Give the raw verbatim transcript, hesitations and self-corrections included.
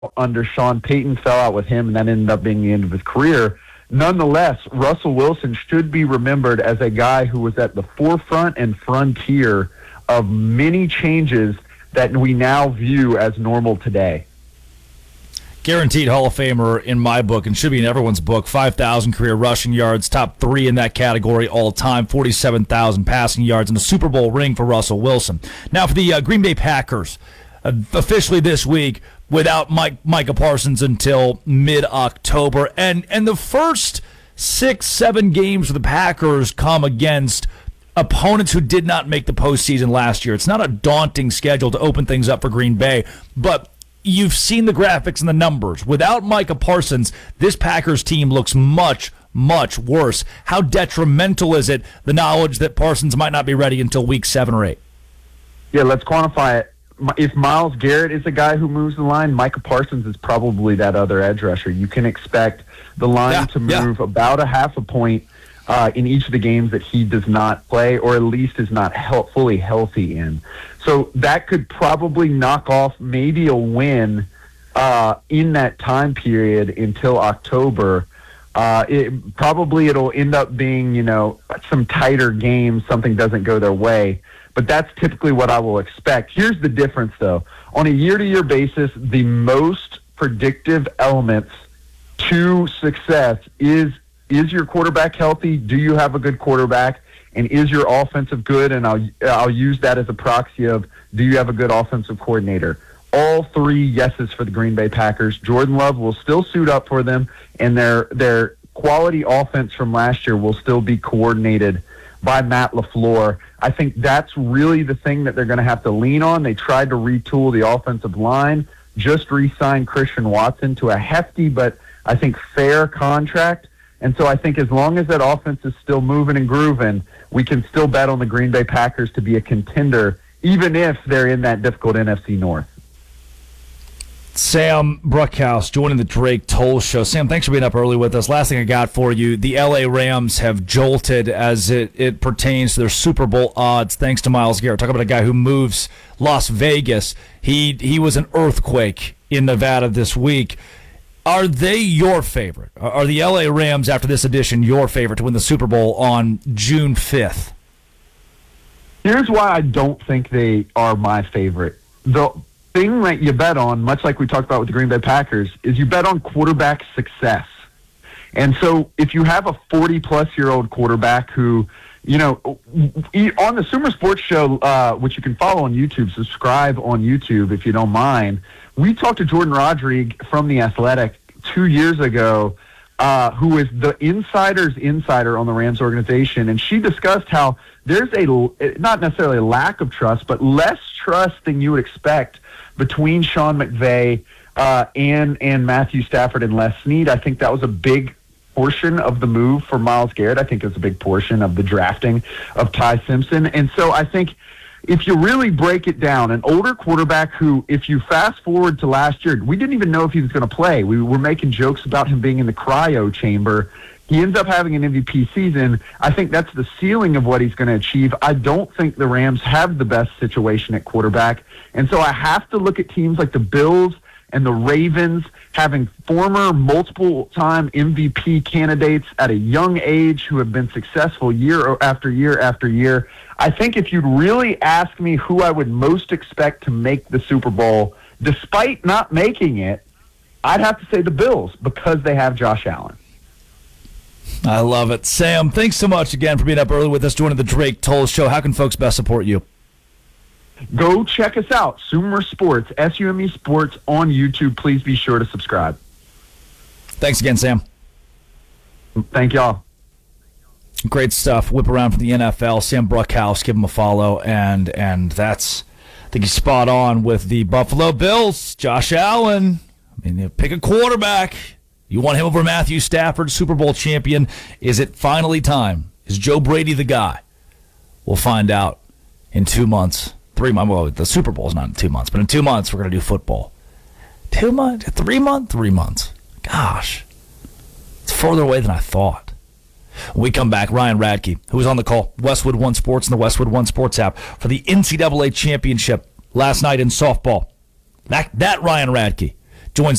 under Sean Payton, fell out with him, and that ended up being the end of his career. Nonetheless, Russell Wilson should be remembered as a guy who was at the forefront and frontier of many changes that we now view as normal today. Guaranteed Hall of Famer in my book, and should be in everyone's book. five thousand career rushing yards, top three in that category all time, forty-seven thousand passing yards, and a Super Bowl ring for Russell Wilson. Now for the uh, Green Bay Packers, uh, officially this week, without Mike, Micah Parsons until mid-October. And, and the first six, seven games for the Packers come against opponents who did not make the postseason last year. It's not a daunting schedule to open things up for Green Bay, but you've seen the graphics and the numbers. Without Micah Parsons, this Packers team looks much, much worse. How detrimental is it, the knowledge that Parsons might not be ready until week seven or eight? Yeah, let's quantify it. If Myles Garrett is a guy who moves the line, Micah Parsons is probably that other edge rusher. You can expect the line yeah, to move yeah. about a half a point uh, in each of the games that he does not play, or at least is not he- fully healthy in. So that could probably knock off maybe a win uh, in that time period until October. Uh, it, probably it'll end up being, you know, some tighter games, something doesn't go their way. But that's typically what I will expect. Here's the difference, though. On a year-to-year basis, the most predictive elements to success is, is your quarterback healthy? Do you have a good quarterback? And is your offensive good? And I'll I'll use that as a proxy of, do you have a good offensive coordinator? All three yeses for the Green Bay Packers. Jordan Love will still suit up for them, and their their quality offense from last year will still be coordinated by Matt LaFleur. I think that's really the thing that they're going to have to lean on. They tried to retool the offensive line, just re-signed Christian Watson to a hefty but I think fair contract. And so I think as long as that offense is still moving and grooving, we can still bet on the Green Bay Packers to be a contender, even if they're in that difficult N F C North. Sam Bruckhaus joining the Drake Toll Show. Sam, thanks for being up early with us. Last thing I got for you, the L A Rams have jolted as it, it pertains to their Super Bowl odds thanks to Myles Garrett. Talk about a guy who moves Las Vegas. He he was an earthquake in Nevada this week. Are they your favorite? Are the L A Rams, after this edition, your favorite to win the Super Bowl on June fifth? Here's why I don't think they are my favorite. The thing that you bet on, much like we talked about with the Green Bay Packers, is you bet on quarterback success. And so if you have a forty-plus-year-old quarterback who, you know, on the Sumer Sports Show, uh, which you can follow on YouTube, subscribe on YouTube if you don't mind, we talked to Jordan Rodrigue from The Athletic two years ago, uh, who is the insider's insider on the Rams organization, and she discussed how there's a, not necessarily a lack of trust, but less trust than you would expect between Sean McVay uh, and, and Matthew Stafford and Les Snead. I think that was a big portion of the move for Myles Garrett. I think it was a big portion of the drafting of Ty Simpson. And so I think if you really break it down, an older quarterback who, if you fast forward to last year, we didn't even know if he was going to play. We were making jokes about him being in the cryo chamber. He ends up having an M V P season. I think that's the ceiling of what he's going to achieve. I don't think the Rams have the best situation at quarterback. And so I have to look at teams like the Bills and the Ravens having former multiple-time M V P candidates at a young age who have been successful year after year after year. I think if you'd really ask me who I would most expect to make the Super Bowl, despite not making it, I'd have to say the Bills because they have Josh Allen. I love it. Sam, thanks so much again for being up early with us, joining the Drake Toll Show. How can folks best support you? Go check us out, Sumer Sports, S U M E Sports on YouTube. Please be sure to subscribe. Thanks again, Sam. Thank y'all. Great stuff. Whip around from the N F L. Sam Bruckhaus, give him a follow, and and that's, I think he's spot on with the Buffalo Bills. Josh Allen. I mean, you pick a quarterback. You want him over Matthew Stafford, Super Bowl champion. Is it finally time? Is Joe Brady the guy? We'll find out in two months. Three months. Well, the Super Bowl's not in two months, but in two months we're going to do football. Two months? Three months? Three months. Gosh. It's further away than I thought. When we come back, Ryan Radke, who was on the call, Westwood One Sports and the Westwood One Sports app for the N C double A championship last night in softball. That, that Ryan Radke joins